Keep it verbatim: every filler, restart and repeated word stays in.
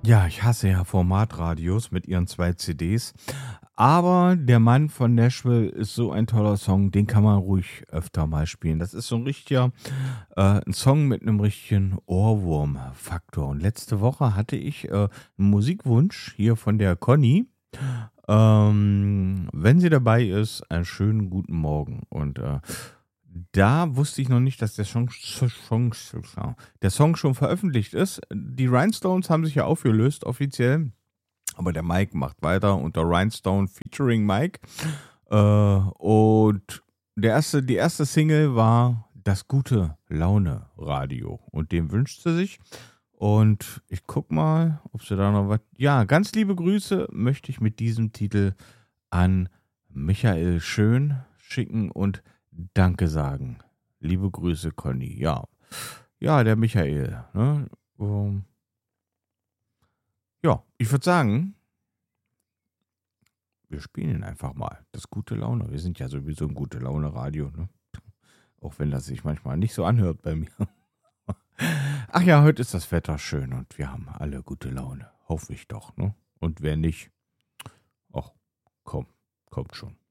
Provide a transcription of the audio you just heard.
Ja, ich hasse ja Formatradios mit ihren zwei C Ds. Aber der Mann von Nashville ist so ein toller Song, den kann man ruhig öfter mal spielen. Das ist so ein richtiger, äh, 'n Song mit einem richtigen Ohrwurm-Faktor. Und letzte Woche hatte ich, äh, 'n Musikwunsch hier von der Conny. Ähm, wenn sie dabei ist, einen schönen guten Morgen. Und, äh, da wusste ich noch nicht, dass der Song Song der Song schon veröffentlicht ist. Die Rhinestones haben sich ja aufgelöst offiziell. Aber der Mike macht weiter unter Rhinestone featuring Mike. Äh, und der erste, die erste Single war das gute Laune Radio. Und dem wünscht sie sich. Und ich guck mal, ob sie da noch was. Ja, ganz liebe Grüße möchte ich mit diesem Titel an Michael Schön schicken und Danke sagen. Liebe Grüße, Conny. Ja, ja, der Michael. Ne? Ähm, ja, ich würde sagen, wir spielen ihn einfach mal. Das gute Laune. Wir sind ja sowieso ein gute Laune Radio, ne? Auch wenn das sich manchmal nicht so anhört bei mir. Ach ja, heute ist das Wetter schön und wir haben alle gute Laune. Hoffe ich doch, ne? Und wer nicht, ach, komm, kommt schon.